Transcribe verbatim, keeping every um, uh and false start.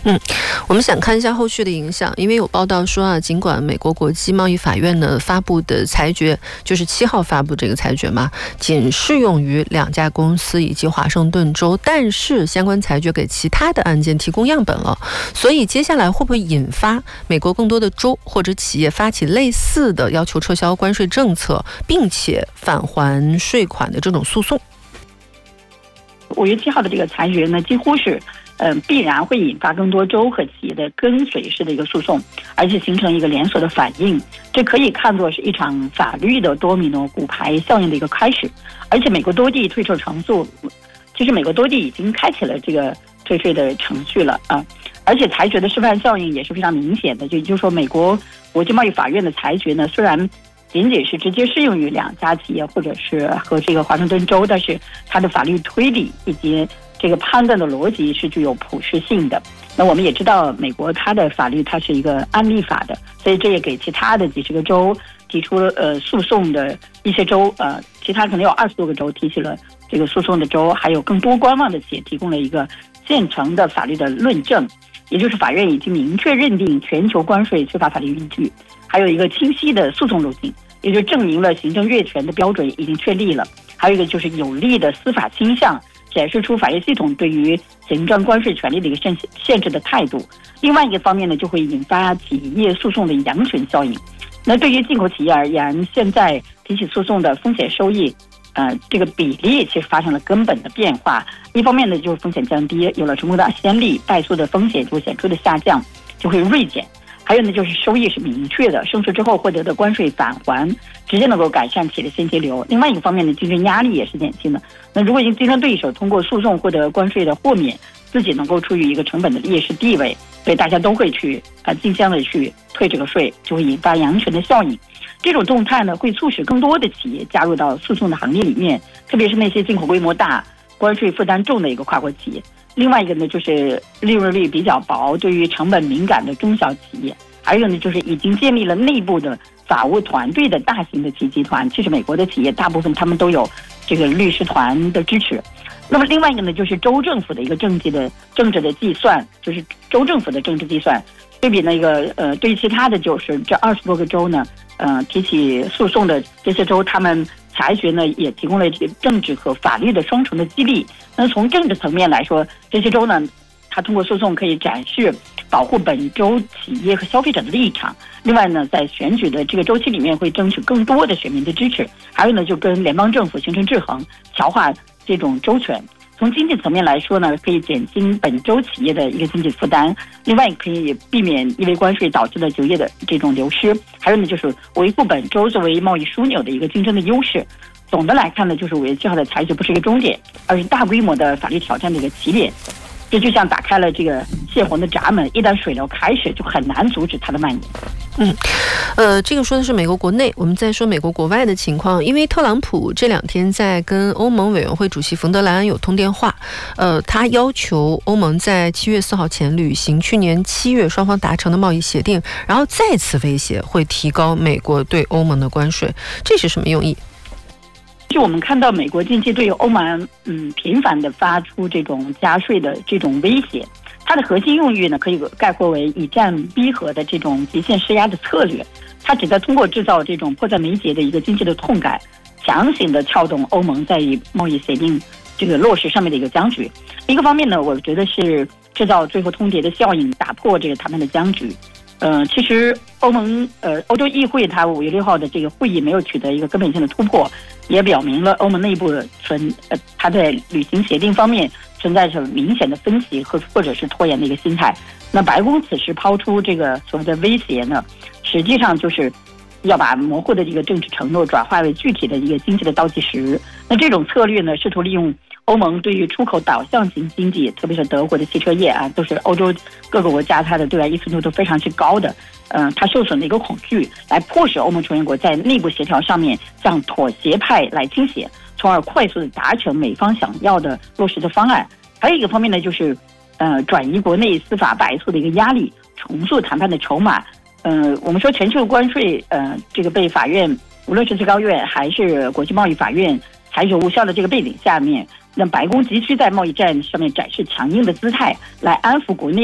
嗯，我们想看一下后续的影响，因为有报道说啊，尽管美国国际贸易法院呢发布的裁决，就是七号发布这个裁决嘛，仅适用于两家公司以及华盛顿州，但是相关裁决给其他的案件提供样本了，所以接下来会不会引发美国更多的州或者企业发起类似的要求撤销关税政策，并且返还税款的这种诉讼？ 五月七号的这个裁决呢，几乎是嗯、呃，必然会引发更多州和企业的跟随式的一个诉讼，而且形成一个连锁的反应。这可以看作是一场法律的多米诺骨牌效应的一个开始。而且美国多地退税程序，其实美国多地已经开启了这个退税的程序了啊。而且裁决的示范效应也是非常明显的，就也就是说，美国国际贸易法院的裁决呢，虽然仅仅是直接适用于两家企业或者是和这个华盛顿州，但是它的法律推理以及这个判断的逻辑是具有普适性的。那我们也知道，美国它的法律它是一个案例法的，所以这也给其他的几十个州提出了呃诉讼的一些州，呃，其他可能有二十多个州提起了这个诉讼的州，还有更多观望的企业提供了一个现成的法律的论证，也就是法院已经明确认定全球关税缺乏法律依据，还有一个清晰的诉讼路径，也就证明了行政越权的标准已经确立了，还有一个就是有力的司法倾向，显示出法律系统对于行政关税权利的一个限限制的态度。另外一个方面呢，就会引发企业诉讼的羊群效应。那对于进口企业而言，现在提起诉讼的风险收益，呃，这个比例其实发生了根本的变化。一方面呢，就是风险降低，有了成功的先例，败诉的风险就会显著的下降，就会锐减。还有呢，就是收益是明确的，胜诉之后获得的关税返还直接能够改善企业的现金流。另外一个方面呢，竞争压力也是减轻的。那如果竞争对手通过诉讼获得关税的豁免，自己能够处于一个成本的劣势地位，所以大家都会去啊竞相的去退这个税，就会引发羊群的效应。这种动态呢，会促使更多的企业加入到诉讼的行列里面，特别是那些进口规模大、关税负担重的一个跨国企业。另外一个呢，就是利润率比较薄、对于成本敏感的中小企业。还有呢，就是已经建立了内部的法务团队的大型的企业集团。其实美国的企业大部分他们都有这个律师团的支持。那么另外一个呢，就是州政府的一个政绩的政治的计算，就是州政府的政治计算。对比那个呃，对于其他的就是这二十多个州呢，呃，提起诉讼的这些州，他们裁决呢也提供了这个政治和法律的双重的激励。那从政治层面来说，这些州呢，它通过诉讼可以展示保护本州企业和消费者的立场。另外呢，在选举的这个周期里面，会争取更多的选民的支持。还有呢，就跟联邦政府形成制衡，强化这种州权。从经济层面来说呢，可以减轻本州企业的一个经济负担，另外也可以避免因为关税导致的就业的这种流失。还有呢，就是维护本州作为贸易枢纽的一个竞争的优势。总的来看呢，就是五月七号的裁决不是一个终点，而是大规模的法律挑战的一个起点。这就像打开了这个泄洪的闸门，一旦水流开始，就很难阻止它的蔓延。 嗯，呃，这个说的是美国国内，我们再说美国国外的情况。因为特朗普这两天在跟欧盟委员会主席冯德莱恩有通电话，呃，他要求欧盟在七月四号前履行去年七月双方达成的贸易协定，然后再次威胁会提高美国对欧盟的关税，这是什么用意？ 就我们看到美国近期对欧盟嗯频繁的发出这种加税的这种威胁，它的核心用意呢可以概括为以战逼和的这种极限施压的策略。它旨在通过制造这种迫在眉睫的一个经济的痛感，强行的撬动欧盟在贸易协定这个落实上面的一个僵局。一个方面呢，我觉得是制造最后通牒的效应，打破这个谈判的僵局。呃，其实欧盟呃欧洲议会它五月六号的这个会议没有取得一个根本性的突破，也表明了欧盟内部存呃它在履行协定方面存在着明显的分歧和或者是拖延的一个心态。那白宫此时抛出这个所谓的威胁呢，实际上就是要把模糊的这个政治承诺转化为具体的一个经济的倒计时。那这种策略呢，试图利用欧盟对于出口导向型经济，特别是德国的汽车业啊，都是欧洲各个国家它的对外依存度都非常之高的，嗯、呃，它受损的一个恐惧，来迫使欧盟成员国在内部协调上面向妥协派来倾斜，从而快速的达成美方想要的落实的方案。还有一个方面呢，就是呃转移国内司法败诉的一个压力，重塑谈判的筹码。呃，我们说全球关税，呃，这个被法院，无论是最高院还是国际贸易法院裁决无效的这个背景下面，那白宫急需在贸易战上面展示强硬的姿态，来安抚国内